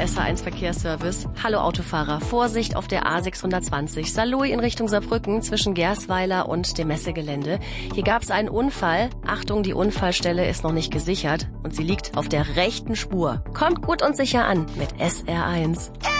der SR1 Verkehrsservice. Hallo Autofahrer, Vorsicht auf der A620 Saarlouis in Richtung Saarbrücken zwischen Gersweiler und dem Messegelände. Hier gab es einen Unfall. Achtung, die Unfallstelle ist noch nicht gesichert und sie liegt auf der rechten Spur. Kommt gut und sicher an mit SR1.